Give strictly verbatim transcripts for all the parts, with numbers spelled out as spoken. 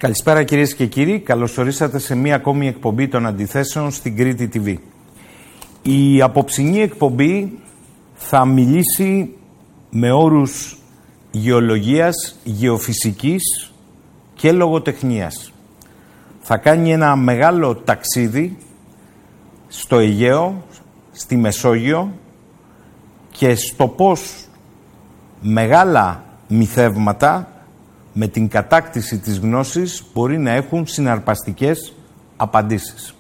Καλησπέρα κυρίες και κύριοι, καλώς ορίσατε σε μία ακόμη εκπομπή των Αντιθέσεων στην Κρήτη τι βι. Η απόψινή εκπομπή θα μιλήσει με όρους γεωλογίας, γεωφυσικής και λογοτεχνίας. Θα κάνει ένα μεγάλο ταξίδι στο Αιγαίο, στη Μεσόγειο και στο πώς μεγάλα μυθεύματα με την κατάκτηση της γνώσης μπορεί να έχουν συναρπαστικές απαντήσεις.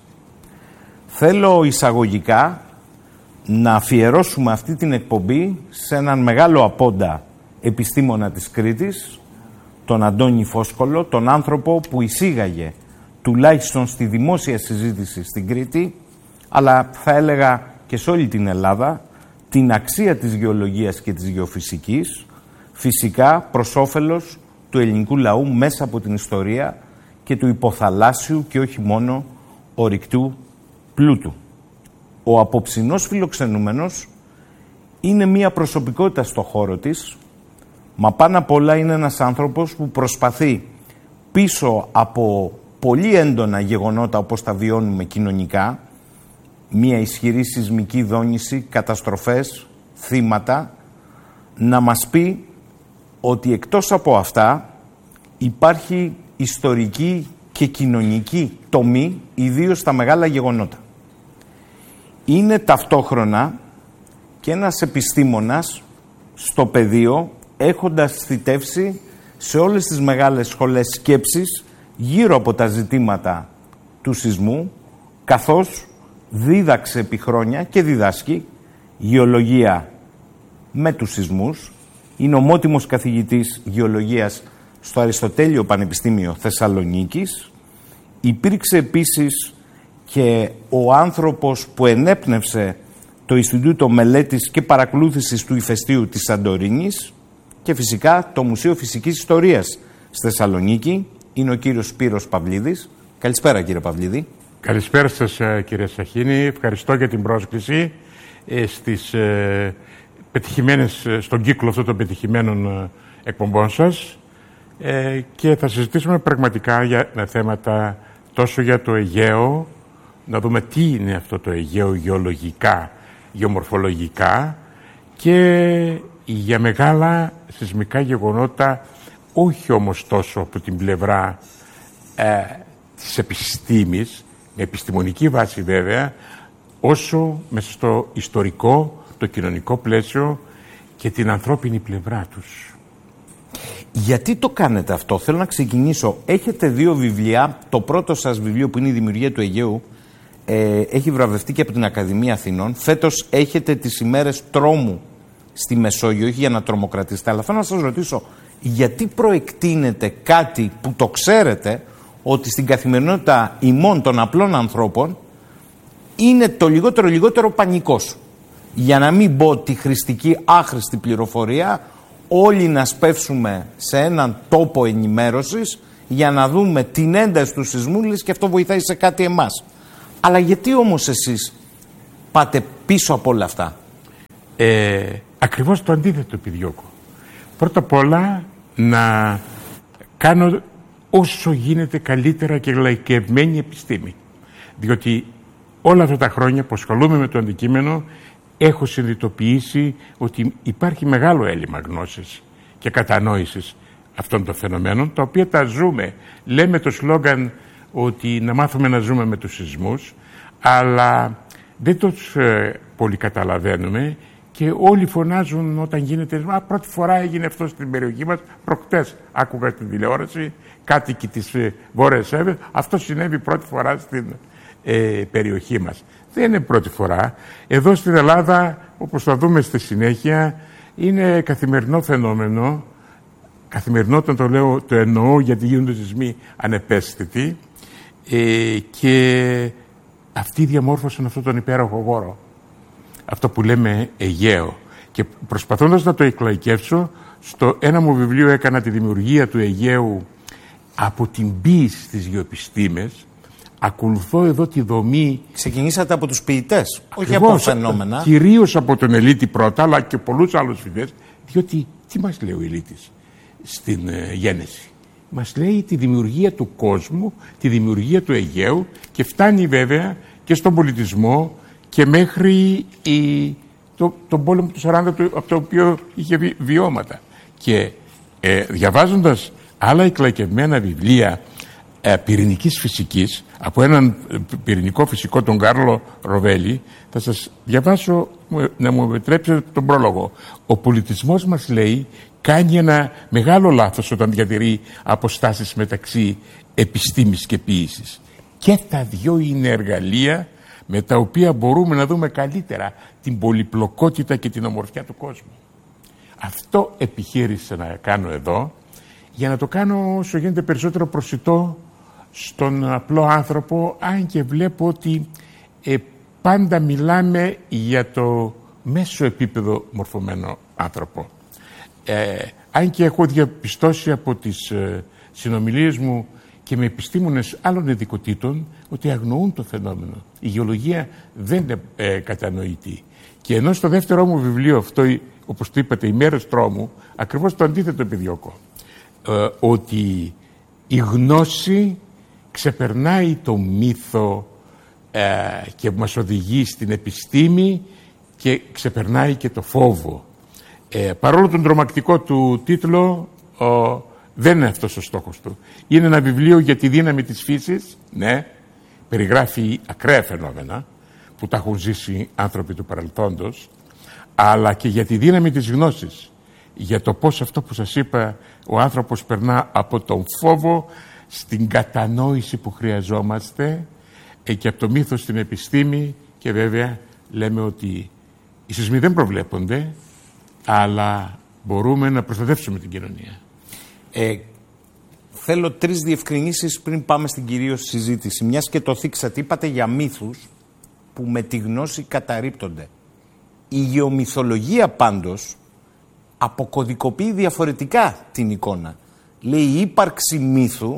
Θέλω εισαγωγικά να αφιερώσουμε αυτή την εκπομπή σε έναν μεγάλο απόντα επιστήμονα της Κρήτης, τον Αντώνη Φόσκολο, τον άνθρωπο που εισήγαγε τουλάχιστον στη δημόσια συζήτηση στην Κρήτη, αλλά θα έλεγα και σε όλη την Ελλάδα, την αξία της γεωλογίας και της γεωφυσικής, φυσικά προς όφελος του ελληνικού λαού μέσα από την ιστορία και του υποθαλάσσιου και όχι μόνο ορυκτού πλούτου. Ο απόψινός φιλοξενούμενος είναι μία προσωπικότητα στο χώρο της, μα πάνω απ' όλα είναι ένας άνθρωπος που προσπαθεί πίσω από πολύ έντονα γεγονότα όπως τα βιώνουμε κοινωνικά, μία ισχυρή σεισμική δόνηση, καταστροφές, θύματα, να μας πει ότι εκτός από αυτά υπάρχει ιστορική και κοινωνική τομή, ιδίως στα μεγάλα γεγονότα. Είναι ταυτόχρονα και ένας επιστήμονας στο πεδίο, έχοντας θητεύσει σε όλες τις μεγάλες σχολές σκέψης γύρω από τα ζητήματα του σεισμού, καθώς δίδαξε επί χρόνια και διδάσκει γεωλογία με τους σεισμούς. Είναι ομότιμος καθηγητής γεωλογίας στο Αριστοτέλειο Πανεπιστήμιο Θεσσαλονίκης. Υπήρξε επίσης και ο άνθρωπος που ενέπνευσε το Ινστιτούτο Μελέτης και Παρακολούθησης του Ηφαιστείου της Σαντορίνης και φυσικά το Μουσείο Φυσικής Ιστορίας στη Θεσσαλονίκη. Είναι ο κύριος Σπύρος Παυλίδης. Καλησπέρα κύριε Παυλίδη. Καλησπέρα σας κύριε Σαχίνη. Ευχαριστώ για την πρόσκληση ε, στις, ε, πετυχημένες, στον κύκλο αυτών των πετυχημένων εκπομπών σας ε, και θα συζητήσουμε πραγματικά για θέματα τόσο για το Αιγαίο, να δούμε τι είναι αυτό το Αιγαίο γεωλογικά, γεωμορφολογικά και για μεγάλα σεισμικά γεγονότα, όχι όμως τόσο από την πλευρά ε, της επιστήμης, με επιστημονική βάση βέβαια, όσο μέσα στο ιστορικό, το κοινωνικό πλαίσιο και την ανθρώπινη πλευρά τους. Γιατί το κάνετε αυτό? Θέλω να ξεκινήσω. Έχετε δύο βιβλία. Το πρώτο σας βιβλίο που είναι η Δημιουργία του Αιγαίου ε, έχει βραβευτεί και από την Ακαδημία Αθηνών. Φέτος έχετε τις ημέρες τρόμου στη Μεσόγειο, όχι για να τρομοκρατήσετε, αλλά θέλω να σας ρωτήσω γιατί προεκτείνετε κάτι που το ξέρετε ότι στην καθημερινότητα ημών των απλών ανθρώπων είναι το λιγότερο λιγότερο πανικός. Για να μην πω τη χρηστική άχρηστη πληροφορία, όλοι να σπεύσουμε σε έναν τόπο ενημέρωσης για να δούμε την ένταση του σεισμού, λες και αυτό βοηθάει σε κάτι εμάς. Αλλά γιατί όμως εσείς πάτε πίσω από όλα αυτά? Ε, ακριβώς το αντίθετο επιδιώκω. Πρώτα απ' όλα να κάνω όσο γίνεται καλύτερα και λαϊκευμένη επιστήμη. Διότι όλα αυτά τα χρόνια που ασχολούμαι με το αντικείμενο έχω συνειδητοποιήσει ότι υπάρχει μεγάλο έλλειμμα γνώσης και κατανόησης αυτών των φαινομένων, τα οποία τα ζούμε. Λέμε το σλόγγαν ότι να μάθουμε να ζούμε με τους σεισμούς, αλλά δεν τους ε, πολύ καταλαβαίνουμε και όλοι φωνάζουν όταν γίνεται «Α, πρώτη φορά έγινε αυτό στην περιοχή μας, προχτές άκουγα στην τηλεόραση, κάτοικοι της ε, Βόρειας Εύβοιας, αυτό συνέβη πρώτη φορά στην ε, περιοχή μας». Δεν είναι πρώτη φορά. Εδώ στην Ελλάδα, όπως θα δούμε στη συνέχεια, είναι καθημερινό φαινόμενο. Καθημερινό όταν το λέω, το εννοώ γιατί γίνονται σεισμοί ανεπαίσθητοι ε, και αυτοί διαμόρφωσαν αυτόν τον υπέροχο χώρο. Αυτό που λέμε Αιγαίο. Και προσπαθώντας να το εκλαϊκεύσω, στο ένα μου βιβλίο έκανα τη δημιουργία του Αιγαίου από την ποίηση στις γεωεπιστήμες. Ακολουθώ εδώ τη δομή. Ξεκινήσατε από τους ποιητές, όχι από φαινόμενα. Κυρίως από τον Ελίτη πρώτα, αλλά και πολλούς άλλους φοιτητές, διότι τι μας λέει ο Ελίτης στην ε, γένεση? μας λέει τη δημιουργία του κόσμου, τη δημιουργία του Αιγαίου και φτάνει βέβαια και στον πολιτισμό και μέχρι η, το, τον πόλεμο του σαράντα από το οποίο είχε βι, βιώματα. Και ε, διαβάζοντας άλλα εκλαϊκευμένα βιβλία ε, πυρηνικής φυσικής από έναν πυρηνικό φυσικό, τον Κάρλο Ροβέλη, θα σας διαβάσω, να μου επιτρέψετε τον πρόλογο. Ο πολιτισμός μας, λέει, κάνει ένα μεγάλο λάθος όταν διατηρεί αποστάσεις μεταξύ επιστήμης και ποίησης. Και τα δυο είναι εργαλεία με τα οποία μπορούμε να δούμε καλύτερα την πολυπλοκότητα και την ομορφιά του κόσμου. Αυτό επιχείρησα να κάνω εδώ, για να το κάνω όσο γίνεται περισσότερο προσιτό στον απλό άνθρωπο, αν και βλέπω ότι ε, πάντα μιλάμε για το μέσο επίπεδο μορφωμένο άνθρωπο. Ε, αν και έχω διαπιστώσει από τις ε, συνομιλίες μου και με επιστήμονες άλλων ειδικοτήτων ότι αγνοούν το φαινόμενο. Η γεωλογία δεν είναι ε, κατανοητή. Και ενώ στο δεύτερό μου βιβλίο αυτό, όπως το είπατε, «Οι μέρες τρόμου», ακριβώς το αντίθετο επιδιώκω. Ε, ότι η γνώση ξεπερνάει το μύθο ε, και μας οδηγεί στην επιστήμη και ξεπερνάει και το φόβο. Ε, παρόλο τον τρομακτικό του τίτλο, ο, δεν είναι αυτός ο στόχος του. Είναι ένα βιβλίο για τη δύναμη της φύσης, ναι, περιγράφει ακραία φαινόμενα που τα έχουν ζήσει άνθρωποι του παρελθόντος, αλλά και για τη δύναμη της γνώσης, για το πώς αυτό που σας είπα, ο άνθρωπος περνά από τον φόβο στην κατανόηση που χρειαζόμαστε ε, και από το μύθο στην επιστήμη, και βέβαια λέμε ότι οι σεισμοί δεν προβλέπονται, αλλά μπορούμε να προστατεύσουμε την κοινωνία. Ε, θέλω τρεις διευκρινήσεις πριν πάμε στην κυρίως συζήτηση. Μιας και το θίξατε, είπατε για μύθους που με τη γνώση καταρρίπτονται. Η γεωμυθολογία πάντως αποκωδικοποιεί διαφορετικά την εικόνα. Λέει η ύπαρξη μύθου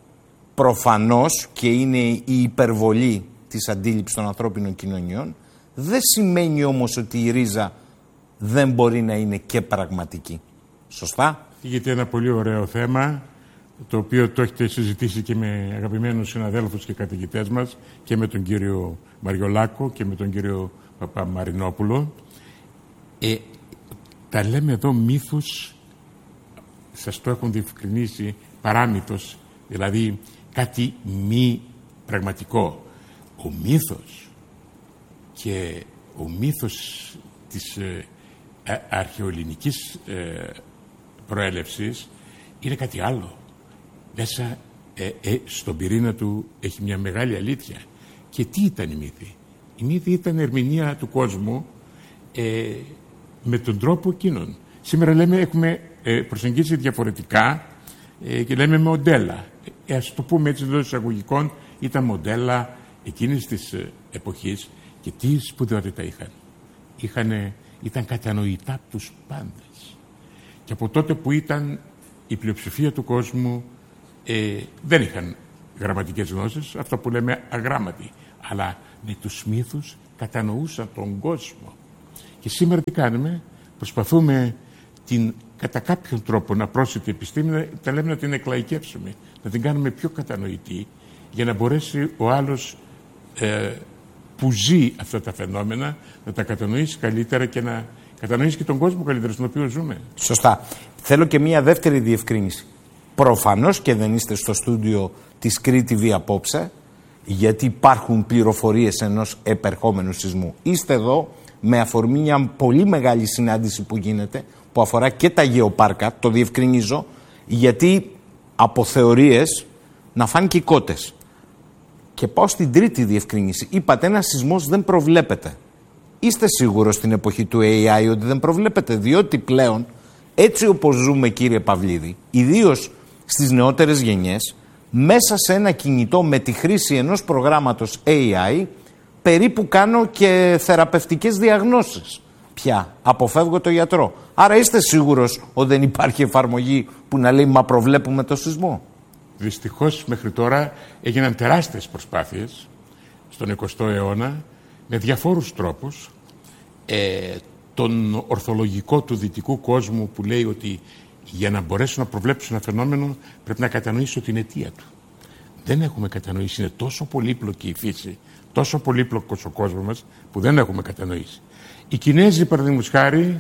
προφανώς, και είναι η υπερβολή της αντίληψης των ανθρώπινων κοινωνιών, δεν σημαίνει όμως ότι η ρίζα δεν μπορεί να είναι και πραγματική. Σωστά? Γιατί ένα πολύ ωραίο θέμα, το οποίο το έχετε συζητήσει και με αγαπημένους συναδέλφους και καθηγητές μας, και με τον κύριο Μαριολάκο και με τον κύριο Παπαμαρινόπουλο. Ε, τα λέμε εδώ μύθους, σας το έχουν διευκρινίσει, παράμυθος, δηλαδή κάτι μη πραγματικό. Ο μύθος και ο μύθος της ε, αρχαιοελληνικής ε, προέλευσης είναι κάτι άλλο. Μέσα ε, ε, στον πυρήνα του έχει μια μεγάλη αλήθεια. Και τι ήταν η μύθη? Η μύθη ήταν ερμηνεία του κόσμου ε, με τον τρόπο εκείνον. Σήμερα λέμε έχουμε ε, προσεγγίσει διαφορετικά ε, και λέμε μοντέλα. Ε, ας το πούμε έτσι εντός εισαγωγικών, ήταν μοντέλα εκείνης της ε, εποχής. Και τι σπουδαιότητα είχαν. Είχανε, ήταν κατανοητά από τους πάντες. Και από τότε που ήταν η πλειοψηφία του κόσμου ε, δεν είχαν γραμματικές γνώσεις, αυτό που λέμε αγράμματοι, αλλά με τους μύθους κατανοούσαν τον κόσμο. Και σήμερα τι κάνουμε? Προσπαθούμε την, κατά κάποιον τρόπο να πρόσθετη επιστήμη, τα λέμε να την εκλαϊκεύσουμε, να την κάνουμε πιο κατανοητή, για να μπορέσει ο άλλος ε, που ζει αυτά τα φαινόμενα να τα κατανοήσει καλύτερα και να κατανοήσει και τον κόσμο καλύτερα στον οποίο ζούμε. Σωστά. Θέλω και μία δεύτερη διευκρίνηση. Προφανώς και δεν είστε στο στούντιο της Κρήτη τι βι απόψε, γιατί υπάρχουν πληροφορίες ενός επερχόμενου σεισμού. Είστε εδώ με αφορμή μια πολύ μεγάλη συνάντηση που γίνεται, που αφορά και τα γεωπάρκα, το διευκρινίζω, γιατί από θεωρίες να φάνε και οι κότες. Και πάω στην τρίτη διευκρίνηση. Είπατε ένας σεισμός δεν προβλέπεται. Είστε σίγουρος στην εποχή του έι άι ότι δεν προβλέπεται? Διότι πλέον, έτσι όπως ζούμε, κύριε Παυλίδη, ιδίως στις νεότερες γενιές, μέσα σε ένα κινητό με τη χρήση ενός προγράμματος έι άι, περίπου κάνω και θεραπευτικές διαγνώσεις. Πια αποφεύγω το γιατρό. Άρα είστε σίγουρος ότι δεν υπάρχει εφαρμογή που να λέει «μα προβλέπουμε το σεισμό»? Δυστυχώς μέχρι τώρα έγιναν τεράστιες προσπάθειες στον εικοστό αιώνα με διαφόρους τρόπους. Ε, τον ορθολογικό του δυτικού κόσμου που λέει ότι για να μπορέσω να προβλέψω ένα φαινόμενο πρέπει να κατανοήσω την αιτία του. Δεν έχουμε κατανοήσει. Είναι τόσο πολύπλοκη η φύση, τόσο πολύπλοκος ο κόσμος μας που δεν έχουμε κατανοήσει. Οι Κινέζοι, παραδείγματος χάρη,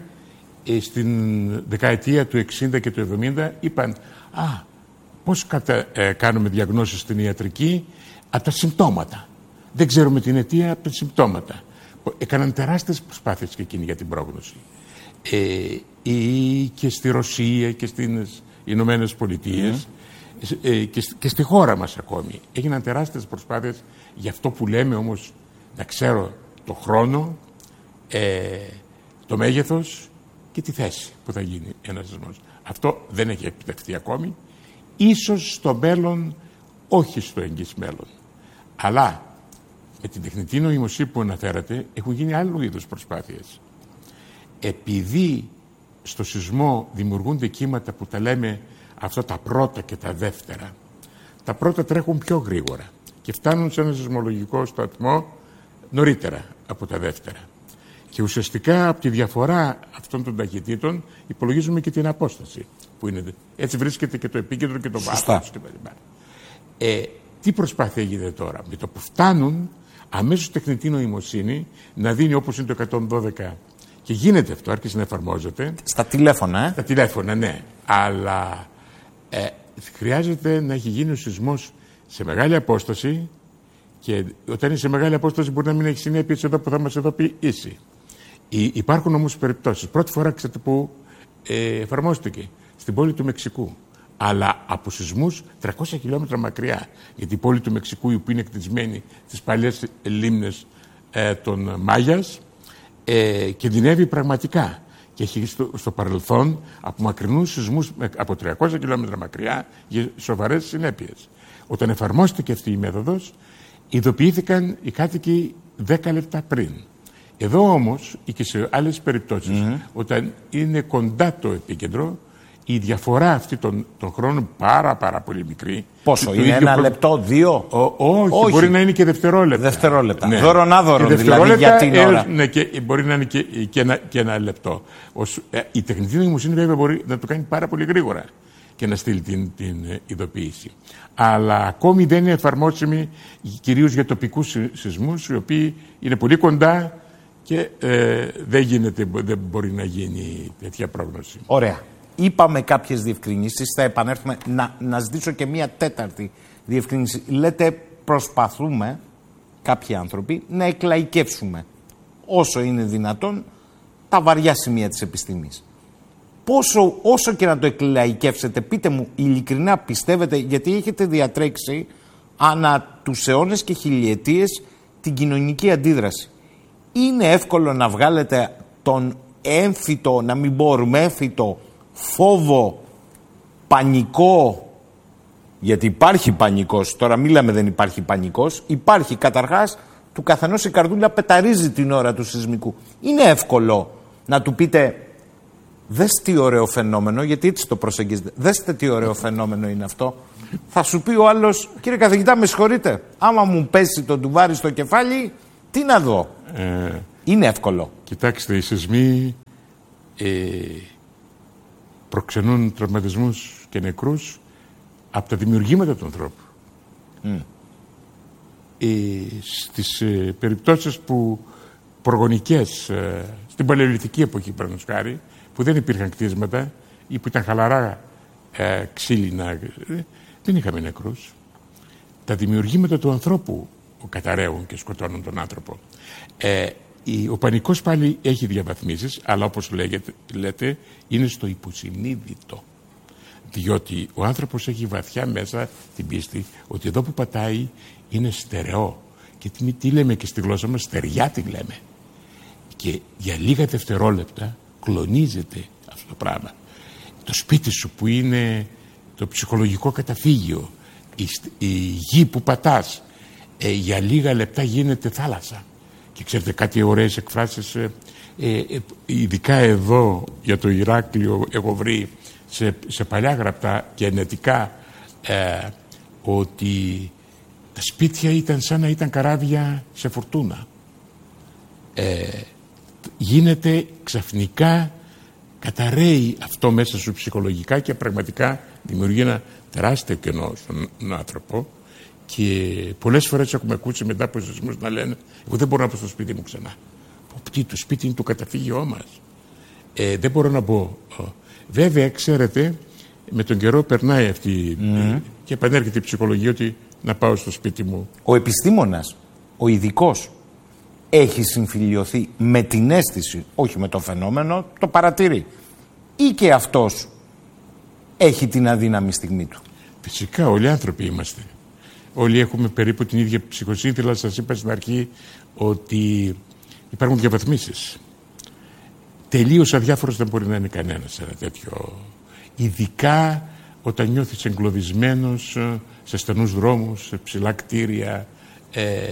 στην δεκαετία του εξήντα και του εβδομήντα είπαν «Α, πώς κατα... ε, κάνουμε διαγνώσεις στην ιατρική από τα συμπτώματα. Δεν ξέρουμε την αιτία από τα συμπτώματα». Έκαναν τεράστιες προσπάθειες και εκείνοι για την πρόγνωση. Ε, ή και στη Ρωσία και στις Ηνωμένες Πολιτείες mm. ε, και, και στη χώρα μας ακόμη. Έγιναν τεράστιες προσπάθειες για αυτό που λέμε όμως να ξέρω το χρόνο, ε, το μέγεθος και τη θέση που θα γίνει ένας σεισμός. Αυτό δεν έχει επιτευχθεί ακόμη. Ίσως στο μέλλον, όχι στο εγγύς μέλλον. Αλλά με την τεχνητή νοημοσύνη που αναφέρατε έχουν γίνει άλλου είδους προσπάθειες. Επειδή στο σεισμό δημιουργούνται κύματα που τα λέμε αυτά τα πρώτα και τα δεύτερα, τα πρώτα τρέχουν πιο γρήγορα και φτάνουν σε ένα σεισμολογικό σταθμό νωρίτερα από τα δεύτερα. Και ουσιαστικά από τη διαφορά αυτών των ταχυτήτων υπολογίζουμε και την απόσταση που είναι. Έτσι βρίσκεται και το επίκεντρο και το βάθος. Ε, τι προσπάθεια γίνεται τώρα? Με το που φτάνουν, αμέσως τεχνητή νοημοσύνη να δίνει, όπως είναι το εκατόν δώδεκα, και γίνεται αυτό, άρχισε να εφαρμόζεται. Στα τηλέφωνα, ε? Στα τηλέφωνα, ναι. Αλλά ε, χρειάζεται να έχει γίνει ο σεισμός σε μεγάλη απόσταση και όταν είναι σε μεγάλη απόσταση μπορεί να μην έχει συνέπειες εδώ που θα μας ειδοποιήσει. Υπάρχουν όμως περιπτώσεις. Πρώτη φορά, ξέρετε που ε, εφαρμόστηκε στην πόλη του Μεξικού. Αλλά από σεισμούς τριακόσια χιλιόμετρα μακριά. Γιατί η πόλη του Μεξικού, που είναι εκτισμένη στις παλιές λίμνες ε, των Μάγιας, ε, κινδυνεύει πραγματικά. Και έχει στο, στο παρελθόν από μακρινούς σεισμούς από τριακόσια χιλιόμετρα μακριά για σοβαρές συνέπειες. Όταν εφαρμόστηκε αυτή η μέθοδος, ειδοποιήθηκαν οι κάτοικοι δέκα λεπτά πριν. Εδώ όμως ή και σε άλλες περιπτώσεις, mm-hmm. όταν είναι κοντά το επίκεντρο, η διαφορά αυτή των, των χρόνων πάρα πάρα πολύ μικρή. Πόσο, είναι ένα προ... λεπτό, δύο? Ο, όχι, όχι, μπορεί να είναι και δευτερόλεπτα. Δευτερόλεπτα. Ναι. Δώρον άδωρον δηλαδή για την ώρα. Ε, ναι, και μπορεί να είναι και, και, ένα, και ένα λεπτό. Ως, ε, η τεχνητή νοημοσύνη βέβαια μπορεί να το κάνει πάρα πολύ γρήγορα και να στείλει την, την ε, ειδοποίηση. Αλλά ακόμη δεν είναι εφαρμόσιμη κυρίως για τοπικούς σεισμούς, οι οποίοι είναι πολύ κοντά και ε, δεν, γίνεται, δεν μπορεί να γίνει τέτοια πρόγνωση. Ωραία. Είπαμε κάποιες διευκρινήσεις, θα επανέλθουμε να, να ζητήσω και μία τέταρτη διευκρινήση. Λέτε προσπαθούμε κάποιοι άνθρωποι να εκλαϊκεύσουμε όσο είναι δυνατόν τα βαριά σημεία της επιστήμης. Πόσο, όσο και να το εκλαϊκεύσετε, πείτε μου ειλικρινά πιστεύετε, γιατί έχετε διατρέξει ανά τους αιώνες και χιλιετίες την κοινωνική αντίδραση. Είναι εύκολο να βγάλετε τον έμφυτο, να μην μπορούμε έμφυτο, φόβο, πανικό, γιατί υπάρχει πανικός, τώρα μίλαμε δεν υπάρχει πανικός, υπάρχει καταρχάς, του καθενός η καρδούλα πεταρίζει την ώρα του σεισμικού. Είναι εύκολο να του πείτε δες τι ωραίο φαινόμενο, γιατί έτσι το προσεγγίζετε, δέστε τι ωραίο φαινόμενο είναι αυτό. Θα σου πει ο άλλος, κύριε καθηγητά με συγχωρείτε, άμα μου πέσει το ντουβάρι στο κεφάλι, τι να δω. Ε, είναι εύκολο. Κοιτάξτε, οι σεισμοί ε, προξενούν τραυματισμούς και νεκρούς από τα δημιουργήματα του ανθρώπου. Mm. Ε, στις ε, περιπτώσεις που προγονικές, ε, στην παλαιολιθική εποχή παραδείγματος χάρη, που δεν υπήρχαν κτίσματα ή που ήταν χαλαρά ε, ξύλινα, ε, δεν είχαμε νεκρούς. Τα δημιουργήματα του ανθρώπου καταραίουν και σκοτώνουν τον άνθρωπο. Ε, η, ο πανικός πάλι έχει διαβαθμίσεις, αλλά όπως λέγεται, λέτε, είναι στο υποσυνείδητο. Διότι ο άνθρωπος έχει βαθιά μέσα την πίστη ότι εδώ που πατάει είναι στερεό. Και τι, τι λέμε και στη γλώσσα μας, στεριά τη λέμε. Και για λίγα δευτερόλεπτα κλονίζεται αυτό το πράγμα. Το σπίτι σου που είναι το ψυχολογικό καταφύγιο, η, η γη που πατάς, ε, για λίγα λεπτά γίνεται θάλασσα. Και ξέρετε κάτι ωραίες εκφράσεις, ε, ε, ε, ειδικά εδώ για το Ηράκλειο έχω βρει σε, σε παλιά γραπτά και ενετικά ε, ότι τα σπίτια ήταν σαν να ήταν καράβια σε φορτούνα. Ε, γίνεται ξαφνικά καταραίει αυτό μέσα σου ψυχολογικά και πραγματικά δημιουργεί ένα τεράστιο κενό στον άνθρωπο. Και πολλές φορές έχουμε ακούσει μετά από σεισμούς να λένε: εγώ δεν μπορώ να πω στο σπίτι μου ξανά. Τι, το σπίτι είναι το καταφύγιό μας. Ε, δεν μπορώ να πω. Βέβαια, ξέρετε, με τον καιρό περνάει αυτή mm. και επανέρχεται η ψυχολογία ότι να πάω στο σπίτι μου. Ο επιστήμονας, ο ειδικός, έχει συμφιλιωθεί με την αίσθηση, όχι με το φαινόμενο, το παρατηρεί. Ή και αυτός έχει την αδύναμη στιγμή του? Φυσικά, όλοι οι άνθρωποι είμαστε. Όλοι έχουμε περίπου την ίδια ψυχοσύνθηλα. Σας είπα στην αρχή ότι υπάρχουν διαβαθμίσεις. Τελείως αδιάφορος δεν μπορεί να είναι κανένας ένα τέτοιο. Ειδικά όταν νιώθεις εγκλωβισμένος σε στενούς δρόμους, σε ψηλά κτίρια. Ε,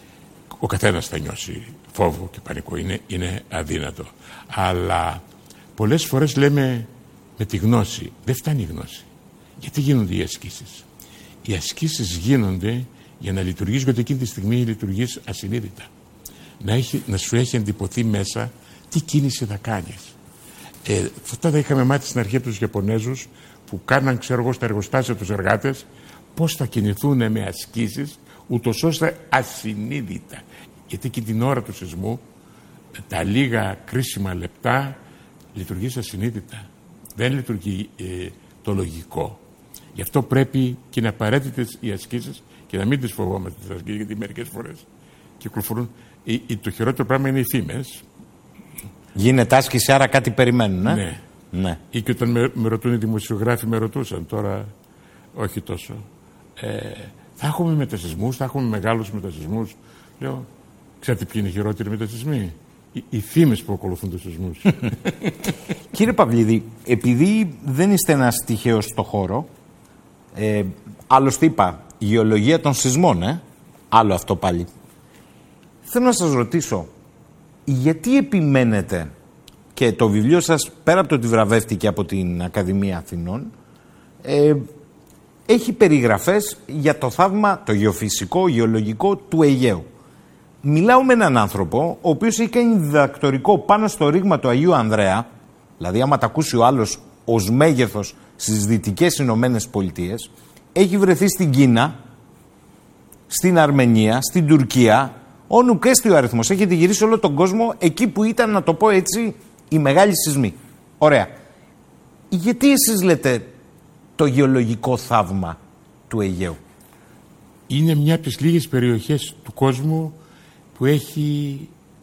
ο καθένας θα νιώσει φόβο και πανικό. Είναι, είναι αδύνατο. Αλλά πολλές φορές λέμε με τη γνώση. Δεν φτάνει η γνώση. Γιατί γίνονται οι ασκήσεις? Οι ασκήσεις γίνονται για να λειτουργείς, γιατί εκείνη τη στιγμή λειτουργείς ασυνείδητα. Να, έχει, να σου έχει εντυπωθεί μέσα τι κίνηση θα κάνεις. Ε, αυτά τα είχαμε μάθει στην αρχή τους Ιαπωνέζους που κάναν, ξέρω εγώ, στα εργοστάσια τους εργάτες πώς θα κινηθούν με ασκήσεις, ούτως ώστε ασυνείδητα. Γιατί και την ώρα του σεισμού, τα λίγα κρίσιμα λεπτά, λειτουργείς ασυνείδητα. Δεν λειτουργεί ε, το λογικό. Γι' αυτό πρέπει και είναι απαραίτητες οι ασκήσεις και να μην τις φοβόμαστε τις ασκήσεις, γιατί μερικές φορές κυκλοφορούν. Η, η, το χειρότερο πράγμα είναι οι φήμες. Γίνεται άσκηση, άρα κάτι περιμένουν, ε? Ναι. ναι. Ή και όταν με, με ρωτούν οι δημοσιογράφοι, με ρωτούσαν, τώρα όχι τόσο. Ε, θα έχουμε μετασυσμούς, θα έχουμε μεγάλους μετασυσμούς. Λέω, ξέρετε ποιοι είναι οι χειρότεροι μετασυσμοί? Οι, οι φήμες που ακολουθούν τους σεισμούς. Κύριε Παυλίδη, επειδή δεν είστε ένας τυχαίος στο χώρο, ε, άλλωστε είπα, γεωλογία των σεισμών, ε? άλλο αυτό πάλι. Θέλω να σας ρωτήσω, γιατί επιμένετε, και το βιβλίο σας, πέρα από το ότι βραβεύτηκε από την Ακαδημία Αθηνών, ε, έχει περιγραφές για το θαύμα, το γεωφυσικό, γεωλογικό του Αιγαίου. Μιλάω με έναν άνθρωπο, ο οποίος έχει κάνει διδακτορικό πάνω στο ρήγμα του Αγίου Ανδρέα, δηλαδή άμα τα ακούσει ο άλλος ως μέγεθος στις Δυτικές Ηνωμένες Πολιτείες, έχει βρεθεί στην Κίνα, στην Αρμενία, στην Τουρκία, ο νουκέστη ο αριθμός. Έχετε γυρίσει όλο τον κόσμο εκεί που ήταν, να το πω έτσι, οι μεγάλοι σεισμοί. Ωραία. Γιατί εσείς λέτε το γεωλογικό θαύμα του Αιγαίου? Είναι μια από τις λίγες περιοχές του κόσμου που έχει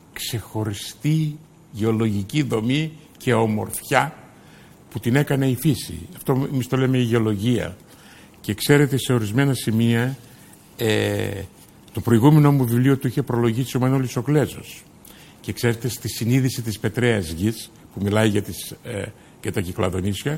ξεχωριστή γεωλογική δομή και ομορφιά που την έκανε η φύση. Αυτό εμείς το λέμε η γεωλογία. Και ξέρετε, σε ορισμένα σημεία ε, το προηγούμενο μου βιβλίο του είχε προλογίσει ο Μανώλης ο Κλέζος. Και ξέρετε, στη συνείδηση της πετρέας γης που μιλάει για, τις, ε, για τα Κυκλαδονήσια,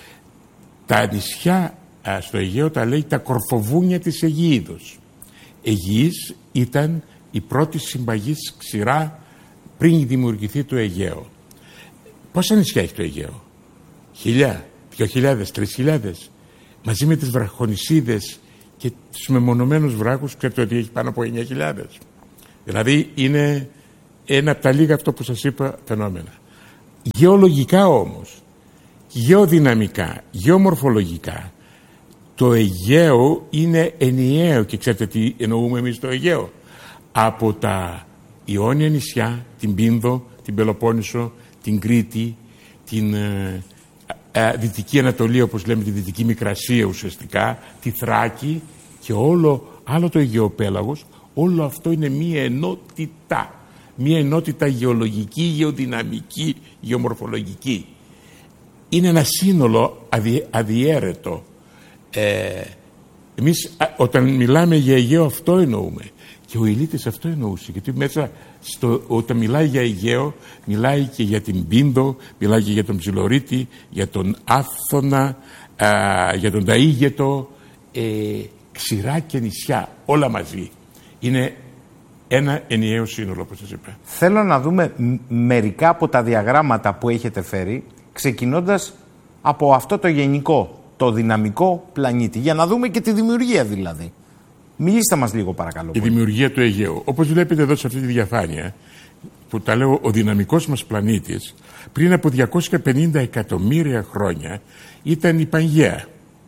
τα νησιά ε, στο Αιγαίο τα λέει τα κορφοβούνια της Αιγείδος. Αιγής ήταν η πρώτη συμπαγής ξηρά πριν δημιουργηθεί το Αιγαίο. Πόσα νησιά έχει το Αιγαίο? Χιλιά, δυο χιλιάδες, τρεις χιλιάδες. Μαζί με τις βραχονησίδες και τους μεμονωμένους βράχους, ξέρετε ότι έχει πάνω από εννιά χιλιάδες. Δηλαδή είναι ένα από τα λίγα, αυτό που σας είπα, φαινόμενα. Γεωλογικά όμως, γεωδυναμικά, γεωμορφολογικά, το Αιγαίο είναι ενιαίο. Και ξέρετε τι εννοούμε εμείς το Αιγαίο? Από τα Ιόνια νησιά, την Πίνδο, την Πελοπόννησο, την Κρήτη, την ε, ε, Δυτική Ανατολή, όπως λέμε, τη Δυτική Μικρασία ουσιαστικά, τη Θράκη και όλο άλλο το Αιγαιοπέλαγος, όλο αυτό είναι μία ενότητα. Μία ενότητα γεωλογική, γεωδυναμική, γεωμορφολογική. Είναι ένα σύνολο αδι, αδιέρετο. Ε, εμείς α, όταν μιλάμε για Αιγαίο αυτό εννοούμε. Και ο Ηλίτης αυτό εννοούσε, γιατί μέσα στο, όταν μιλάει για Αιγαίο, μιλάει και για την Πίνδο, μιλάει και για τον Ψιλορίτη, για τον Άφθονα, α, για τον Ταΐγετο, ε, ξηρά και νησιά, όλα μαζί. Είναι ένα ενιαίο σύνολο, όπως σας είπα. Θέλω να δούμε μερικά από τα διαγράμματα που έχετε φέρει, ξεκινώντας από αυτό το γενικό, το δυναμικό πλανήτη, για να δούμε και τη δημιουργία δηλαδή. Μιλήστε μας λίγο παρακαλώ. Η δημιουργία του Αιγαίου. Όπως βλέπετε εδώ σε αυτή τη διαφάνεια, που τα λέω ο δυναμικός μας πλανήτης, πριν από διακόσια πενήντα εκατομμύρια χρόνια ήταν η Πανγαία.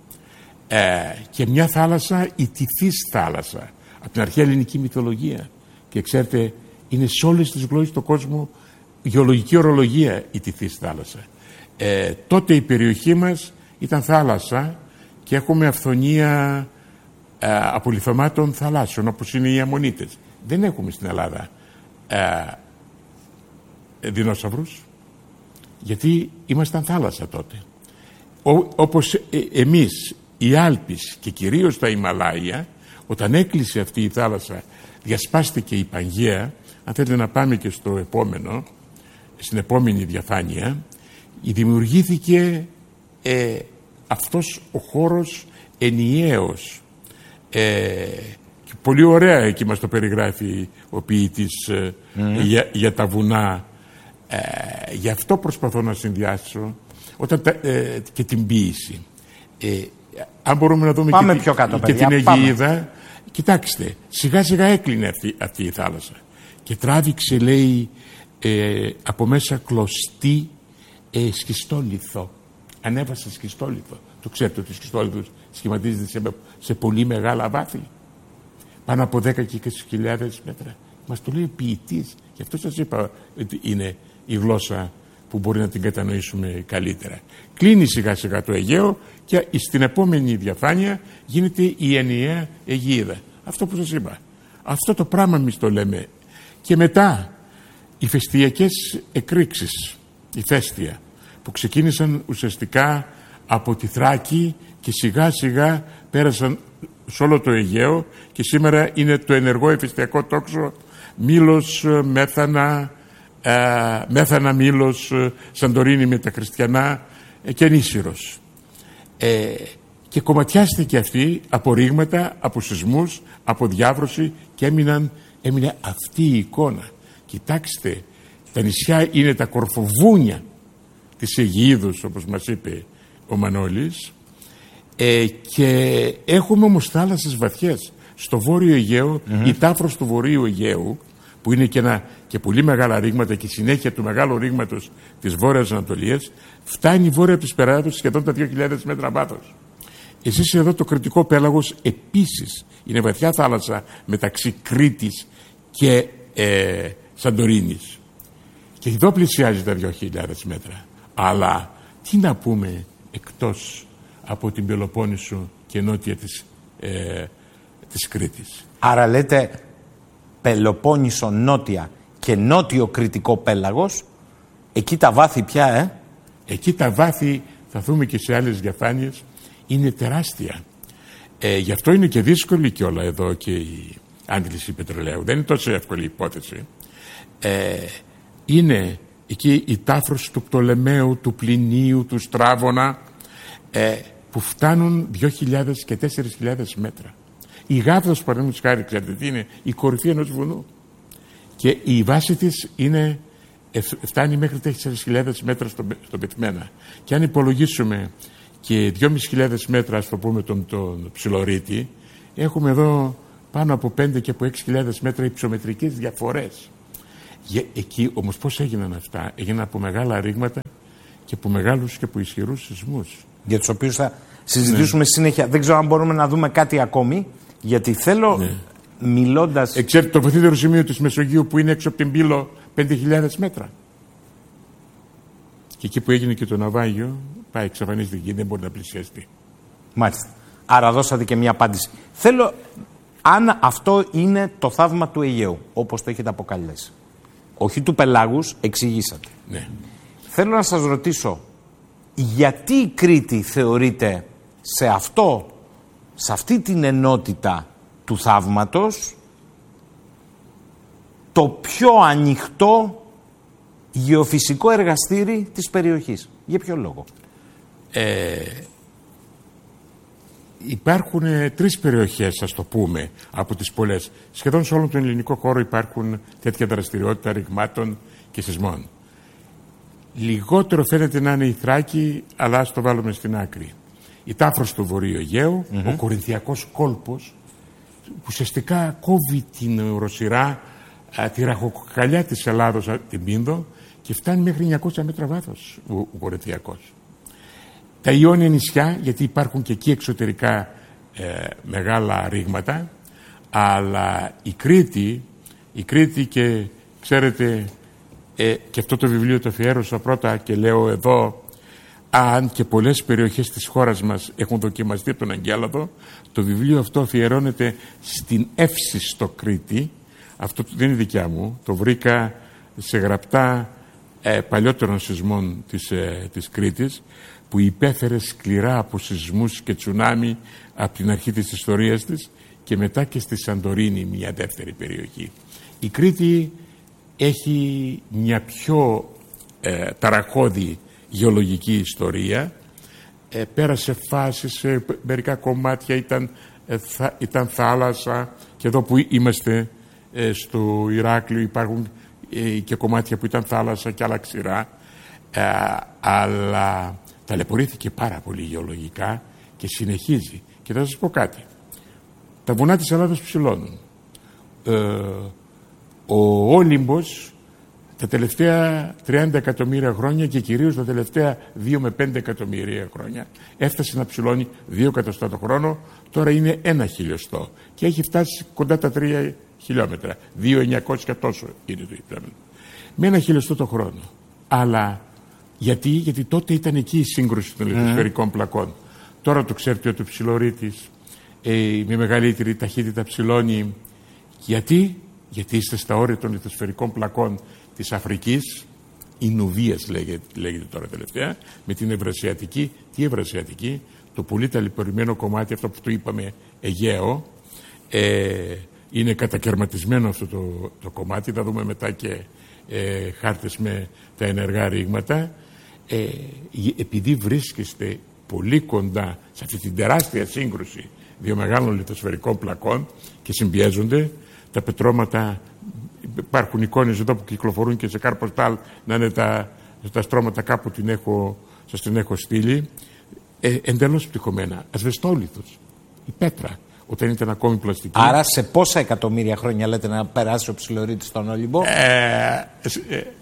Ε, και μια θάλασσα, η Τυφής θάλασσα, από την αρχαία ελληνική μυθολογία. Και ξέρετε, είναι σε όλες τις γλώσσες του κόσμου γεωλογική ορολογία η Τυφής θάλασσα. Ε, τότε η περιοχή μας ήταν θάλασσα και έχουμε αυθονία ε, απολιθωμάτων θαλάσσιων, όπως είναι οι Αμμονίτες. Δεν έχουμε στην Ελλάδα ε, δεινόσαυρους, γιατί ήμασταν θάλασσα τότε. Ό, όπως ε, εμείς οι Άλπεις και κυρίως τα Ιμαλάια, όταν έκλεισε αυτή η θάλασσα, διασπάστηκε η Πανγαία. Αν θέλετε να πάμε και στο επόμενο, στην επόμενη διαφάνεια, δημιουργήθηκε ε, αυτός ο χώρος ενιαίος. Ε, και πολύ ωραία εκεί μας το περιγράφει ο ποιητής ε, mm. για, για τα βουνά. Ε, γι' αυτό προσπαθώ να συνδυάσω όταν τα, ε, και την ποίηση. Ε, αν μπορούμε να δούμε πάμε και, πιο κάτω, και παιδιά, την Αιγίδα, κοιτάξτε, σιγά σιγά έκλεινε αυτή, αυτή η θάλασσα και τράβηξε, λέει, ε, από μέσα κλωστή ε, σχιστόλιθο. Ανέβασε σχιστόλιθο. Το ξέρετε ότι ο σχιστόλιθος σχηματίζεται σε, σε πολύ μεγάλα βάθη, πάνω από δέκα και είκοσι χιλιάδες μέτρα. Μας το λέει ο ποιητής. Γι' αυτό σας είπα ότι είναι η γλώσσα που μπορεί να την κατανοήσουμε καλύτερα. Κλείνει σιγά σιγά το Αιγαίο και στην επόμενη διαφάνεια γίνεται η ενιαία Αιγίδα. Αυτό που σας είπα. Αυτό το πράγμα εμείς το λέμε. Και μετά οι φεστιακές εκρήξεις, η φέστια, που ξεκίνησαν ουσιαστικά από τη Θράκη και σιγά σιγά πέρασαν σε όλο το Αιγαίο και σήμερα είναι το ενεργό εφεστιακό τόξο Μήλος, Μέθανα, ε, Μέθανα, Μήλος, Σαντορίνη με τα χριστιανά ε, και Νήσυρος. Ε, και κομματιάστηκε αυτή από ρήγματα, από σεισμούς, από διάβρωση και έμειναν, έμεινε αυτή η εικόνα. Κοιτάξτε, τα νησιά είναι τα κορφοβούνια της Αιγίδος, όπως μας είπε ο Μανώλης, ε, και έχουμε όμως θάλασσες βαθιές. Στο Βόρειο Αιγαίο, mm-hmm. η Τάφρος του Βορείου Αιγαίου, που είναι και, ένα, και πολύ μεγάλα ρήγματα και η συνέχεια του μεγάλου ρήγματος της Βόρειας Ανατολίας, φτάνει βόρεια από τις Περάδος σχεδόν τα δύο χιλιάδες μέτρα βάθος. Εσείς εδώ το Κρητικό Πέλαγος επίσης είναι βαθιά θάλασσα μεταξύ Κρήτης και ε, Σαντορίνης. Και εδώ πλησιάζει τα δύο χιλιάδες μέτρα. Αλλά τι να πούμε εκτός από την Πελοπόννησο και νότια της, ε, της Κρήτης. Άρα λέτε Πελοπόννησο νότια και νότιο Κρητικό Πέλαγος, εκεί τα βάθη πια, ε? Εκεί τα βάθη, θα δούμε και σε άλλες διαφάνειες, είναι τεράστια. Ε, γι' αυτό είναι και δύσκολη κιόλα εδώ και η άντληση πετρελαίου. Δεν είναι τόσο εύκολη υπόθεση. Ε, είναι εκεί η Τάφρος του Πτολεμαίου, του Πλινίου, του Στράβωνα, ε, που φτάνουν δύο χιλιάδες και τέσσερις χιλιάδες μέτρα. Η Γάβδος, παραδείγματος χάρη, ξέρετε τι είναι, η κορυφή ενός βουνού. Και η βάση της είναι, φτάνει μέχρι τέσσερις χιλιάδες μέτρα στο, στο πετμένα. Και αν υπολογίσουμε και δυόμισι χιλιάδες μέτρα, ας το πούμε, τον, τον Ψιλορίτη, έχουμε εδώ πάνω από πέντε και από έξι χιλιάδες μέτρα υψομετρικές διαφορές. Εκεί όμως πώς έγιναν αυτά? Έγιναν από μεγάλα ρήγματα και από μεγάλους και από ισχυρούς σεισμούς. Για τους οποίους θα συζητήσουμε ναι. συνέχεια. Δεν ξέρω αν μπορούμε να δούμε κάτι ακόμη, γιατί θέλω ναι. μιλώντας... Εξέρετε το βαθύτερο σημείο της Μεσογείου που είναι έξω από την Πύλο πέντε χιλιάδες μέτρα. Και εκεί που έγινε και το ναυάγιο, πάει, εξαφανίστηκε και δεν μπορεί να πλησιαστεί. Μάλιστα. Άρα δώσατε και μια απάντηση. Θέλω, αν αυτό είναι το θαύμα του Αιγαίου, όπως το έχετε αποκαλέσει, όχι του Πελάγους, εξηγήσατε. Ναι. Θέλω να σας ρωτήσω, γιατί η Κρήτη θεωρείται σε αυτό, σε αυτή την ενότητα του θαύματος, το πιο ανοιχτό γεωφυσικό εργαστήρι της περιοχής? Για ποιο λόγο? Ε, υπάρχουν τρεις περιοχές, ας το πούμε, από τις πολλές. Σχεδόν σε όλο τον ελληνικό χώρο υπάρχουν τέτοια δραστηριότητα ρηγμάτων και σεισμών. Λιγότερο φαίνεται να είναι η Θράκη, αλλά ας το βάλουμε στην άκρη. Η Τάφρος του Βορείου Αιγαίου, mm-hmm. ο Κορινθιακός κόλπος, που ουσιαστικά κόβει την οροσειρά α, τη ραχοκοκαλιά της Ελλάδος, α, την Πίνδο, και φτάνει μέχρι εννιακόσια μέτρα βάθος ο, ο Κορινθιακός. Τα Ιόνια νησιά, γιατί υπάρχουν και εκεί εξωτερικά ε, μεγάλα ρήγματα, αλλά η Κρήτη, η Κρήτη και ξέρετε, ε, και αυτό το βιβλίο το αφιέρωσα πρώτα και λέω εδώ, αν και πολλές περιοχές της χώρας μας έχουν δοκιμαστεί από τον Αγγέλαδο, το βιβλίο αυτό αφιερώνεται στην Εύσιστο Κρήτη. Αυτό δεν είναι δικιά μου, το βρήκα σε γραπτά ε, παλιότερων σεισμών της, ε, της Κρήτης, που υπέφερε σκληρά από σεισμούς και τσουνάμι από την αρχή της ιστορίας της, και μετά και στη Σαντορίνη, μια δεύτερη περιοχή. Η Κρήτη έχει μια πιο ε, ταραχώδη γεωλογική ιστορία. Ε, πέρασε φάσεις, σε μερικά κομμάτια ήταν, ε, θα, ήταν θάλασσα, και εδώ που είμαστε ε, στο Ηράκλειο υπάρχουν ε, και κομμάτια που ήταν θάλασσα και άλλα ξηρά, ε, αλλά ταλαιπωρήθηκε πάρα πολύ γεωλογικά και συνεχίζει. Και θα σας πω κάτι. Τα βουνά της Ελλάδος ψηλώνουν. Ε, ο Όλυμπος τα τελευταία τριάντα εκατομμύρια χρόνια, και κυρίως τα τελευταία δύο με πέντε εκατομμύρια χρόνια, έφτασε να ψηλώνει δύο εκατοστά το χρόνο. Τώρα είναι ένα χιλιοστό και έχει φτάσει κοντά τα τρία χιλιόμετρα. δύο εννιακόσια τόσο είναι το υψάμενο. Με ένα χιλιοστό το χρόνο. Αλλά γιατί, γιατί τότε ήταν εκεί η σύγκρουση των λιθοσφαιρικών mm. πλακών. Τώρα το ξέρετε ότι ο ψιλορίτης ε, με μεγαλύτερη ταχύτητα ψηλώνει. Γιατί, γιατί είστε στα όρια των λιθοσφαιρικών πλακών της Αφρικής, η Νουβίας λέγεται, λέγεται τώρα τελευταία, με την Ευρασιατική. Τι Ευρασιατική? Το πολύ ταλαιπωρημένο κομμάτι, αυτό που το είπαμε Αιγαίο, ε, είναι κατακαιρματισμένο αυτό το, το κομμάτι. Θα δούμε μετά και ε, χάρτες με τα ενεργά ρήγματα. Ε, επειδή βρίσκεστε πολύ κοντά σε αυτή την τεράστια σύγκρουση δύο μεγάλων λιθοσφαιρικών πλακών και συμπιέζονται, τα πετρώματα, υπάρχουν εικόνες εδώ που κυκλοφορούν και σε καρποστάλ, να είναι τα, τα στρώματα, κάπου την έχω, σας την έχω στείλει, ε, εντελώς πτυχωμένα. Ασβεστόλιθος, η πέτρα, όταν ήταν ακόμη πλαστική. Άρα σε πόσα εκατομμύρια χρόνια λέτε να περάσει ο ψιλορίτης στον Όλυμπο? Ε, ε, ε,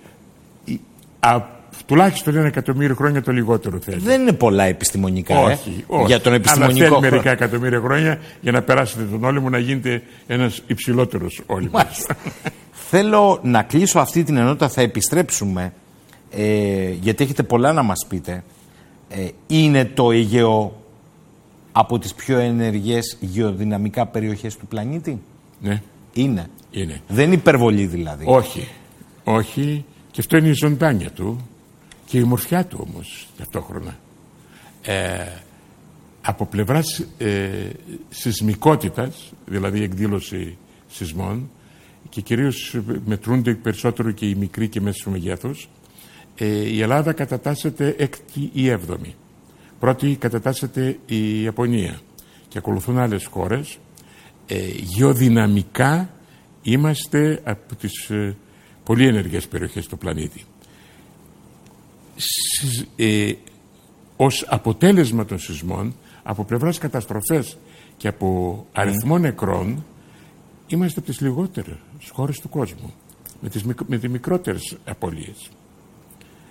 α, τουλάχιστον ένα εκατομμύριο χρόνια το λιγότερο θέλει. Δεν είναι πολλά επιστημονικά, όχι, ε, όχι. για τον επιστημονικό αλλά θέλει χρόνο. μερικά εκατομμύρια χρόνια για να περάσετε τον Όλυμπο, να γίνετε ένας υψηλότερος Όλυμπος. Θέλω να κλείσω αυτή την ενότητα, θα επιστρέψουμε, ε, γιατί έχετε πολλά να μας πείτε. Ε, είναι το Αιγαίο από τις πιο ενεργές γεωδυναμικά περιοχές του πλανήτη? Ναι. Είναι. Είναι. Δεν είναι υπερβολή δηλαδή? Όχι. Όχι. Και αυτό είναι η ζωντάνια του και η ομορφιά του όμως ταυτόχρονα. Ε, από πλευράς ε, σεισμικότητας, δηλαδή εκδήλωση σεισμών, και κυρίως μετρούνται περισσότερο και οι μικροί και μέσου μεγέθους, ε, η Ελλάδα κατατάσσεται έκτη ή έβδομη. Πρώτη κατατάσσεται η Ιαπωνία και ακολουθούν άλλες χώρες. Ε, γεωδυναμικά είμαστε από τις ε, πολύ ενεργές περιοχές του πλανήτη. Συ, ε, ως αποτέλεσμα των σεισμών, από πλευράς καταστροφές και από αριθμό νεκρών, είμαστε από τις λιγότερες χώρες του κόσμου, με τις, με τις μικρότερες απώλειες.